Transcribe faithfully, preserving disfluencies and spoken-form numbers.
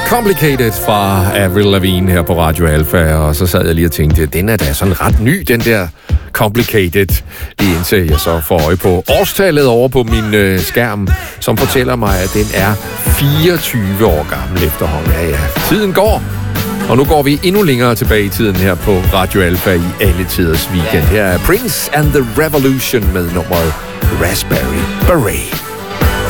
Complicated fra Avril Lavigne her på Radio Alpha, og så sad jeg lige og tænkte, den er da sådan ret ny, den der Complicated, lige indtil jeg så får øje på årstallet over på min øh, skærm, som fortæller mig, at den er fireogtyve år gammel efterhånden. Ja, ja, tiden går, og nu går vi endnu længere tilbage i tiden her på Radio Alpha i alle tiders weekend. Her er Prince and the Revolution med nummeret Raspberry Beret.